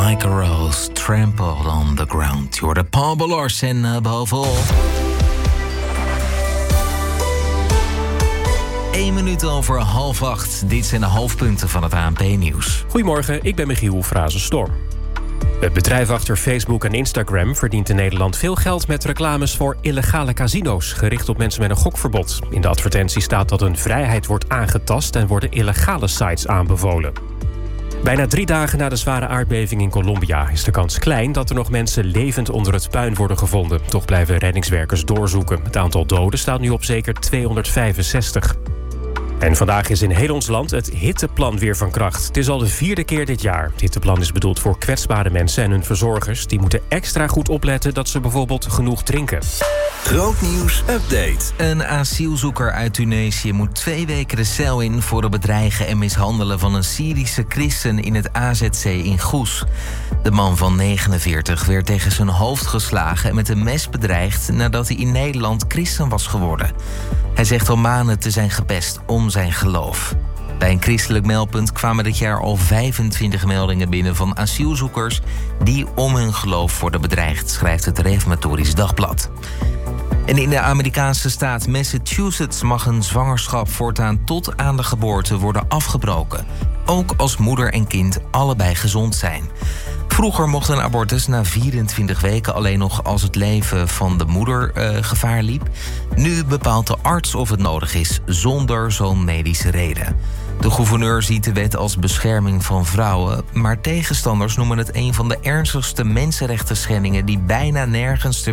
Like a rose trampled on the ground. Je hoorde Paul Balours en bovenal. 1 minuut over 7:30. Dit zijn de hoofdpunten van het ANP-nieuws. Goedemorgen, ik ben Michiel Frazenstorm. Het bedrijf achter Facebook en Instagram verdient in Nederland veel geld met reclames voor illegale casino's, gericht op mensen met een gokverbod. In de advertentie staat dat hun vrijheid wordt aangetast en worden illegale sites aanbevolen. Bijna 3 dagen na de zware aardbeving in Colombia is de kans klein dat er nog mensen levend onder het puin worden gevonden. Toch blijven reddingswerkers doorzoeken. Het aantal doden staat nu op zeker 265. En vandaag is in heel ons land het hitteplan weer van kracht. Het is al de 4e keer dit jaar. Het hitteplan is bedoeld voor kwetsbare mensen en hun verzorgers. Die moeten extra goed opletten dat ze bijvoorbeeld genoeg drinken. Grootnieuws update. Een asielzoeker uit Tunesië moet 2 weken de cel in voor het bedreigen en mishandelen van een Syrische christen in het AZC in Goes. De man van 49 werd tegen zijn hoofd geslagen en met een mes bedreigd nadat hij in Nederland christen was geworden. Hij zegt al maanden te zijn gepest om zijn geloof. Bij een christelijk meldpunt kwamen dit jaar al 25 meldingen binnen van asielzoekers die om hun geloof worden bedreigd, schrijft het Reformatorisch Dagblad. En in de Amerikaanse staat Massachusetts mag een zwangerschap voortaan tot aan de geboorte worden afgebroken. Ook als moeder en kind allebei gezond zijn. Vroeger mocht een abortus na 24 weken alleen nog als het leven van de moeder gevaar liep. Nu bepaalt de arts of het nodig is, zonder zo'n medische reden. De gouverneur ziet de wet als bescherming van vrouwen, maar tegenstanders noemen het een van de ernstigste mensenrechtenschendingen die bijna nergens ter